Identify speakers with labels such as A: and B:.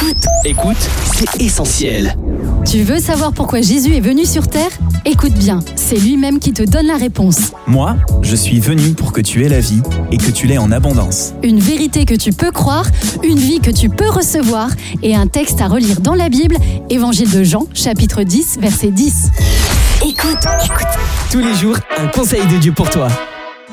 A: Écoute, c'est essentiel.
B: Tu veux savoir pourquoi Jésus est venu sur terre ? Écoute bien, c'est lui-même qui te donne la réponse.
C: Moi, je suis venu pour que tu aies la vie et que tu l'aies en abondance.
B: Une vérité que tu peux croire, une vie que tu peux recevoir et un texte à relire dans la Bible, Évangile de Jean, chapitre 10, verset 10.
A: Écoute. Tous les jours, un conseil de Dieu pour toi.